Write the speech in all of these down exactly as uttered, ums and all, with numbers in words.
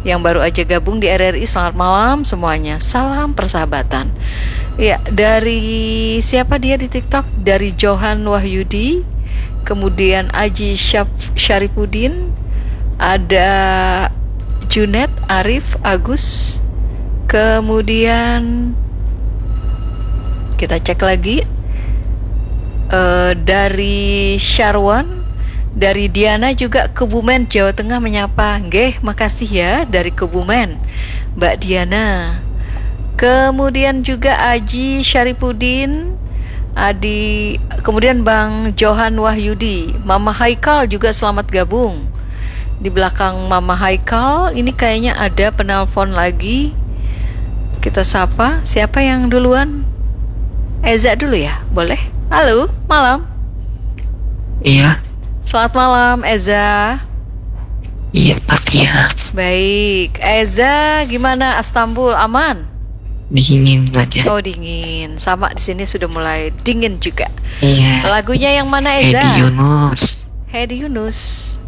Yang baru aja gabung di R R I, selamat malam semuanya. Salam persahabatan. Ya, dari siapa dia di TikTok? Dari Johan Wahyudi, kemudian Aji Syaf- Syarifuddin, ada Junet, Arif, Agus, kemudian kita cek lagi uh, dari Syarwan, dari Diana juga Kebumen Jawa Tengah menyapa. Nggih, makasih ya dari Kebumen Mbak Diana. Kemudian juga Aji Syarifuddin, Adi, kemudian Bang Johan Wahyudi, Mama Haikal juga selamat gabung. Di belakang Mama Haikal ini kayaknya ada penelpon lagi. Kita sapa, siapa yang duluan? Eza dulu ya, boleh? Halo, malam. Iya. Selamat malam, Eza. Iya, Pak ya. Baik, Eza, gimana Istanbul, aman? Dingin aja. Oh, dingin. Sama di sini sudah mulai dingin juga. Iya. Lagunya yang mana, Eza? Hedi Yunus. Hedi Yunus.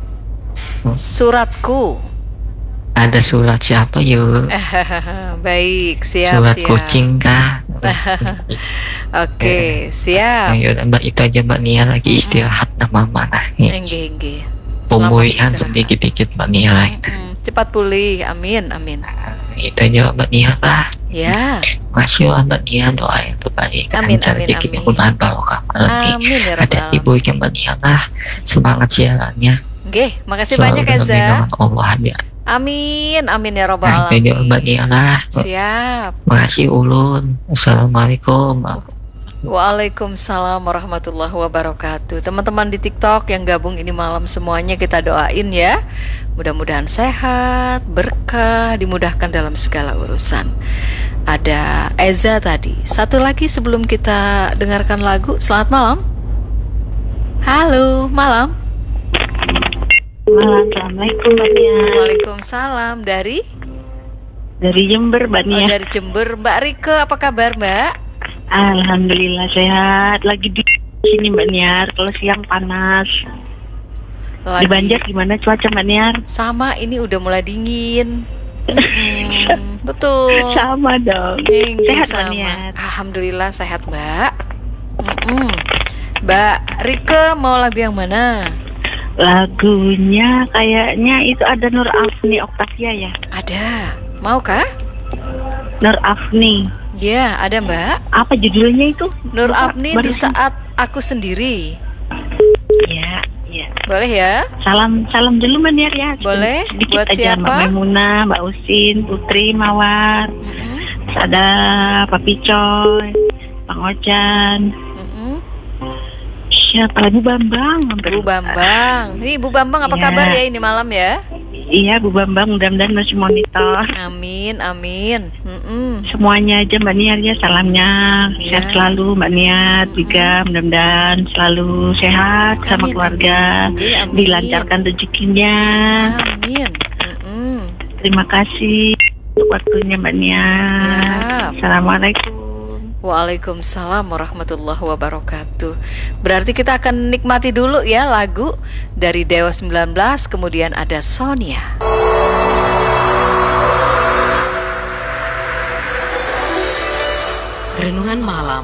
Suratku. Ada surat siapa yuk? Baik, siap, surat siap. kucing kah? Oke, siap. Ayo, Mbak, itu aja Mbak Nia lagi istirahat nama mana nih? Enggak, enggak. Pemulihan sedikit-sedikit Mbak Nia lagi. Cepat pulih, amin, amin. Nah, itu aja Mbak Nia lah. Ya. Masih ya Mbak Nia, doa yang terbaik. Amin, amin, amin. Mudah-mudahan barokah malam Amin ya ada Rabbal. ibu yang Mbak Nia lah. Semangat siarannya. Oke, makasih Selalu banyak dalam Eza. lindungan Allah ya. Amin, amin ya Rabbal Nah, itu aja Mbak alamin. Nia lah. Siap. Makasih Ulun. Assalamualaikum. Waalaikumsalam warahmatullahi wabarakatuh. Teman-teman di TikTok yang gabung ini malam semuanya kita doain ya. Mudah-mudahan sehat, berkah, dimudahkan dalam segala urusan. Ada Eza tadi. Satu lagi sebelum kita dengarkan lagu. Selamat malam. Halo, malam. Malam, Assalamualaikum Mbak Nia. Waalaikumsalam. Dari? Dari Jember Mbak Nia. Oh, dari Jember. Mbak Rike, apa kabar Mbak? Alhamdulillah sehat. Lagi di sini Mbak Niar. Kalau siang panas. Lagi. Di Banjar gimana cuaca Mbak Niar? Sama, ini udah mulai dingin. Hmm, betul. Sama dong. Tinggi Sehat Mbak sama. Niar. Alhamdulillah sehat Mbak. Mm-mm. Mbak Rike mau lagu yang mana? Lagunya kayaknya itu ada Nur Afni Octavia ya. Ada. Mau kah? Nur Afni. Ya, ada Mbak. Apa judulnya itu? Nur Lupa, Afni baru- di saat aku sendiri. Ya, ya. Boleh ya? Salam salam dulu Mbak Niar ya. Boleh. Sedikit Buat aja siapa? Mbak Maimuna, Mbak Usin, Putri Mawar. Mm-mm. Terus ada Papi Coy, Bang Ojan, Mm-mm. siapa lagi Bu Bambang. Bu Bambang. Nih Bu Bambang apa Ya. kabar ya ini malam ya? Iya Bu Bambang, mudah-mudahan masih monitor. Amin, amin. Mm-mm. Semuanya aja Mbak Niar ya, salamnya Ya. sehat selalu Mbak Niar juga, mudah-mudahan selalu sehat sama Amin, keluarga, amin. Iya, amin. dilancarkan rezekinya. Amin. Mm-mm. Terima kasih untuk waktunya Mbak Niar. Siap. Assalamualaikum. Waalaikumsalam warahmatullahi wabarakatuh. Berarti kita akan nikmati dulu ya lagu dari Dewa sembilan belas, kemudian ada Sonia. Renungan malam.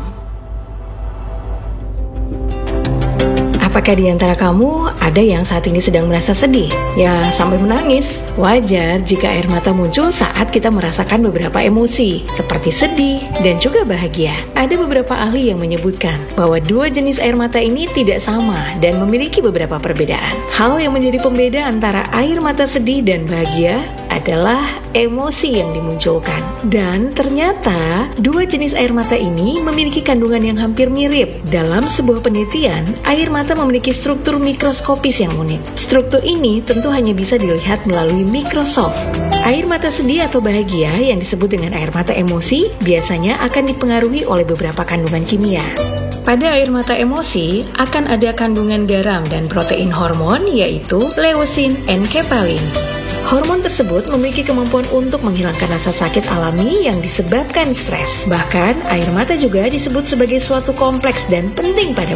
Apakah di antara kamu ada yang saat ini sedang merasa sedih? Ya, sampai menangis. Wajar jika air mata muncul saat kita merasakan beberapa emosi, seperti sedih dan juga bahagia. Ada beberapa ahli yang menyebutkan bahwa dua jenis air mata ini tidak sama dan memiliki beberapa perbedaan. Hal yang menjadi pembeda antara air mata sedih dan bahagia adalah emosi yang dimunculkan. Dan ternyata dua jenis air mata ini memiliki kandungan yang hampir mirip. Dalam sebuah penelitian, air mata memiliki struktur mikroskopis yang unik. Struktur ini tentu hanya bisa dilihat melalui Microsoft. Air mata sedih atau bahagia yang disebut dengan air mata emosi biasanya akan dipengaruhi oleh beberapa kandungan kimia. Pada air mata emosi akan ada kandungan garam dan protein hormon yaitu leusin dan enkephalin. Hormon tersebut memiliki kemampuan untuk menghilangkan rasa sakit alami yang disebabkan stres. Bahkan, air mata juga disebut sebagai suatu kompleks dan penting pada